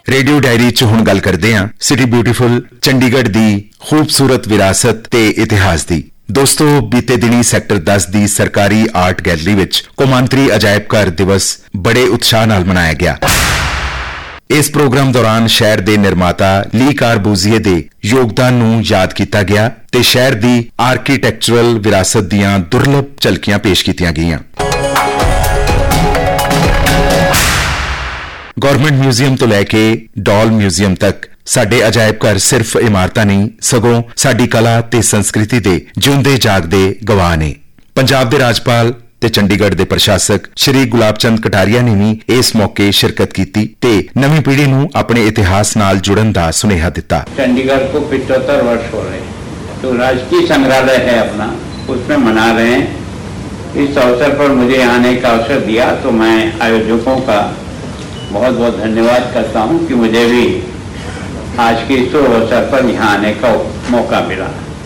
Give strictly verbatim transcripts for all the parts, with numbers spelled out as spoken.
Radio diary च हुण गल करदे हां सिटी ब्यूटीफुल चंडीगढ़ दी खूबसूरत विरासत ते इतिहास दी। दोस्तों, बीते दिनी सैक्टर दस दी सरकारी आर्ट गैलरी विच कौमांतरी अजायब घर दिवस बड़े उत्साह नाल मनाया गया। इस प्रोग्राम दौरान शहर दे निर्माता ली कार्बूजिए दे योगदान नूं याद कीता गया ते शहर दी आर्कीटैक्चरल विरासत दियां दुर्लभ झलकियां पेश कीतियां गईयां। गवर्नमेंट म्यूजियम तो लैके डॉल म्यूजियम तक साडे अजायब घर सिर्फ इमारतां नहीं सगों साडी कला ते संस्कृति दे जिउंदे जागदे गवाह ने। पंजाब दे राज्यपाल ते चंडीगढ़ दे प्रशासक श्री गुलाब चंद कटारिया ने भी इस मौके शिरकत की ते नवी पीढ़ी नूं अपने इतिहास नाल जुड़न दा सुनेहा दिता। चंडीगढ़ को पिछहत्तर वर्ष हो रहे हैं, तो राजकीय संग्रहालय है अपना, उसमें मना रहे हैं। इस अवसर पर मुझे आने का अवसर दिया तो मैं आयोजकों का बहुत बहुत धन्यवाद करता हूं कि मुझे भी आज के इस अवसर पर यहाँ आने का मौका मिला।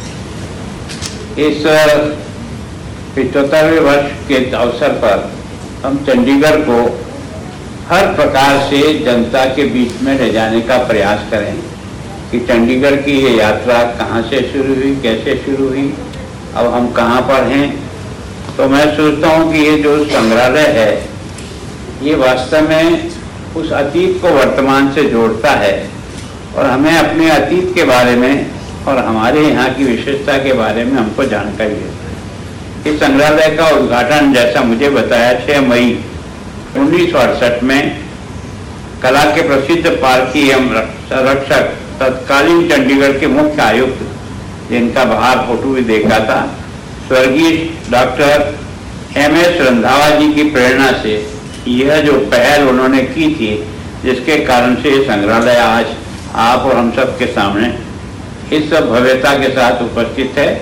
इस पिछहत्तरवें वर्ष के अवसर पर हम चंडीगढ़ को हर प्रकार से जनता के बीच में ले जाने का प्रयास करें कि चंडीगढ़ की ये यात्रा कहाँ से शुरू हुई, कैसे शुरू हुई, अब हम कहाँ पर हैं। तो मैं सोचता हूँ कि ये जो संग्रहालय है ये वास्तव में उस अतीत को वर्तमान से जोड़ता है और हमें अपने अतीत के बारे में और हमारे यहाँ की विशेषता के बारे में हमको जानकारी देता है। इस संग्रहालय का उद्घाटन, जैसा मुझे बताया, छह मई उन्नीस सौ अड़सठ में कला के प्रसिद्ध पारकी एवं संरक्षक तत्कालीन चंडीगढ़ के मुख्य आयुक्त, जिनका बाहर फोटो भी देखा था, स्वर्गीय डॉक्टर एम एस रंधावा जी की प्रेरणा से यह जो पहल उन्होंने की थी, जिसके कारण से ये संग्रहालय आज आप और हम सब के सामने इस सब भव्यता के साथ उपस्थित है।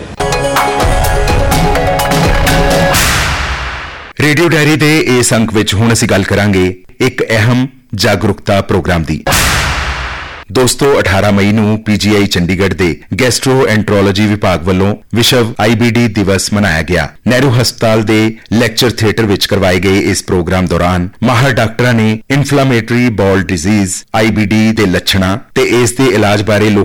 रेडियो डायरी दे इस अंक विच हुण असीं गल करांगे एक अहम जागरूकता प्रोग्राम दी। दोस्तों, अठारह मई नूं पीजीआई चंडीगढ़ दे गैस्ट्रोएंट्रोलॉजी विभाग ਵੱਲੋਂ विश्व आईबीडी दिवस मनाया गया। नेहरू हस्पताल दे लेक्चर थिएटर विच करवाए गए इस प्रोग्राम दौरान माहर डॉक्टरां ने इन्फ्लामेटरी बॉल डिजीज आईबीडी दे लक्षणां ते इस दे इलाज बारे